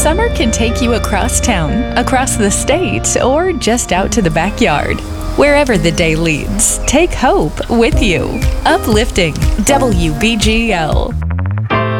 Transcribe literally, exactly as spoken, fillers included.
Summer can take you across town, across the state, or just out to the backyard. Wherever the day leads, take hope with you. Uplifting W B G L.